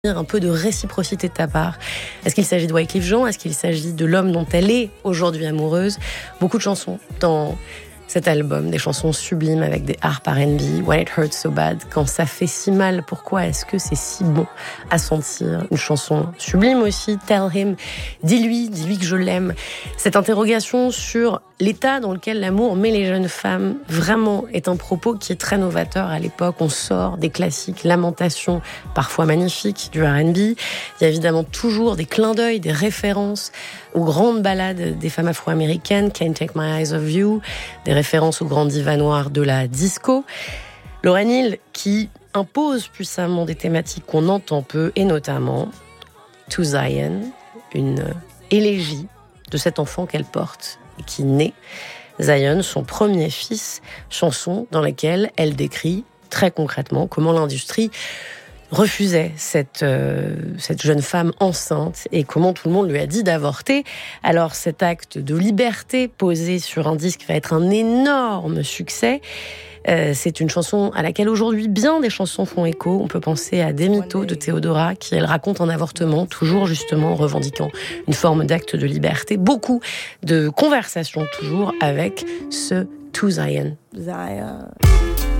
un peu de réciprocité de ta part. Est-ce qu'il s'agit de Wyclef Jean? Est-ce qu'il s'agit de l'homme dont elle est aujourd'hui amoureuse? Beaucoup de chansons dans cet album, des chansons sublimes avec des harpes R&B. When It Hurts So Bad, quand ça fait si mal, pourquoi est-ce que c'est si bon à sentir? Une chanson sublime aussi, Tell Him, dis-lui que je l'aime. Cette interrogation sur l'état dans lequel l'amour met les jeunes femmes, vraiment est un propos qui est très novateur à l'époque. On sort des classiques, lamentations, parfois magnifiques, du R&B. Il y a évidemment toujours des clins d'œil, des références aux grandes ballades des femmes afro-américaines, Can't Take My Eyes Off You, des références aux grands divas noirs de la disco. Lauryn Hill qui impose puissamment des thématiques qu'on entend peu, et notamment To Zion, une élégie de cet enfant qu'elle porte et qui naît, Zion, son premier fils, chanson dans laquelle elle décrit très concrètement comment l'industrie refusait cette jeune femme enceinte et comment tout le monde lui a dit d'avorter. Alors cet acte de liberté posé sur un disque va être un énorme succès. C'est une chanson à laquelle aujourd'hui bien des chansons font écho. On peut penser à Des mythos de Théodora qui, elle, raconte un avortement, toujours justement revendiquant une forme d'acte de liberté. Beaucoup de conversations toujours avec ce To Zion. Zion.